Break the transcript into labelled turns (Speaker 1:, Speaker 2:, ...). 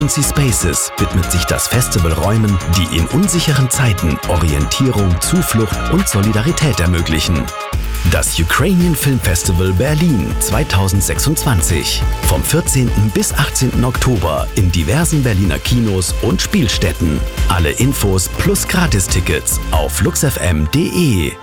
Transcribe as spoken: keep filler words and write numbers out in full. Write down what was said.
Speaker 1: Spaces widmet sich das Festival Räumen, die in unsicheren Zeiten Orientierung, Zuflucht und Solidarität ermöglichen. Das Ukrainian Film Festival Berlin zweitausendsechsundzwanzig. Vom vierzehnten bis achtzehnten Oktober in diversen Berliner Kinos und Spielstätten. Alle Infos plus Gratistickets auf luxfm punkt de.